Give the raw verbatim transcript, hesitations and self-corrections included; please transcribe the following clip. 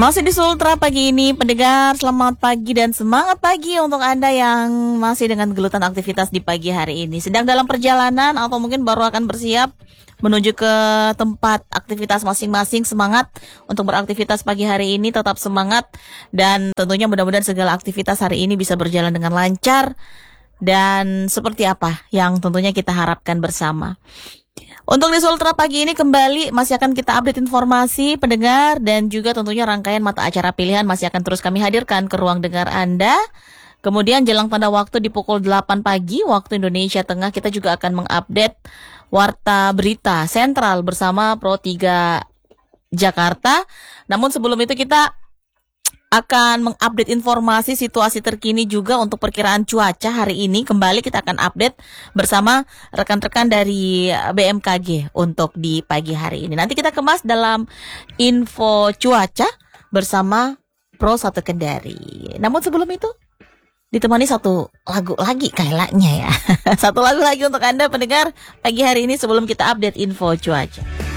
Masih di Sultra pagi ini, pendengar, selamat pagi dan semangat pagi untuk Anda yang masih dengan gelutan aktivitas di pagi hari ini. Sedang dalam perjalanan atau mungkin baru akan bersiap menuju ke tempat aktivitas masing-masing. Semangat untuk beraktivitas pagi hari ini, tetap semangat. Dan tentunya mudah-mudahan segala aktivitas hari ini bisa berjalan dengan lancar. Dan seperti apa yang tentunya kita harapkan bersama. Untuk di Sultra pagi ini kembali masih akan kita update informasi pendengar dan juga tentunya rangkaian mata acara pilihan masih akan terus kami hadirkan ke ruang dengar Anda. Kemudian jelang pada waktu di pukul delapan pagi waktu Indonesia Tengah kita juga akan mengupdate warta berita sentral bersama Pro tiga Jakarta. Namun sebelum itu kita akan mengupdate informasi situasi terkini juga untuk perkiraan cuaca hari ini. Kembali kita akan update bersama rekan-rekan dari B M K G untuk di pagi hari ini. Nanti kita kemas dalam info cuaca bersama Pro satu Kendari. Namun sebelum itu ditemani satu lagu lagi kayaknya ya. Satu lagu lagi untuk Anda pendengar pagi hari ini sebelum kita update info cuaca.